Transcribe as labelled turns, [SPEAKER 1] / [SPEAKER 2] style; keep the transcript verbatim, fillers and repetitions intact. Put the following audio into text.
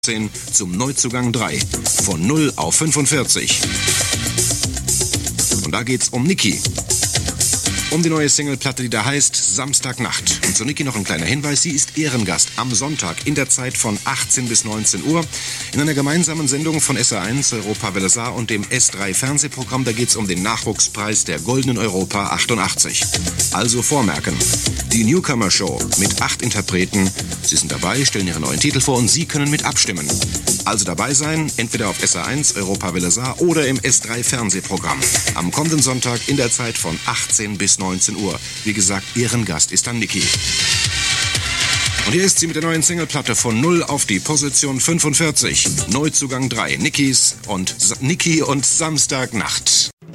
[SPEAKER 1] zum Neuzugang drei. Von null auf fünfundvierzig. Und da geht's um Niki. Um die neue Singleplatte, die da heißt Samstagnacht. Und zu Niki noch ein kleiner Hinweis. Sie ist Ehrengast am Sonntag in der Zeit von achtzehn bis neunzehn Uhr in einer gemeinsamen Sendung von S R eins, Europa Welle Saar und dem S drei Fernsehprogramm. Da geht's um den Nachwuchspreis der Goldenen Europa achtundachtzig. Also vormerken. Die Newcomer Show mit acht Interpreten. Sie sind dabei, stellen ihre neuen Titel vor und Sie können mit abstimmen. Also dabei sein, entweder auf S R eins, Europa Welle Saar oder im S drei Fernsehprogramm. Am kommenden Sonntag in der Zeit von achtzehn bis neunzehn Uhr. Wie gesagt, Ehrengast ist dann Niki. Und hier ist sie mit der neuen Singleplatte von null auf die Position fünfundvierzig. Neuzugang drei. Nikis und Niki und Samstagnacht.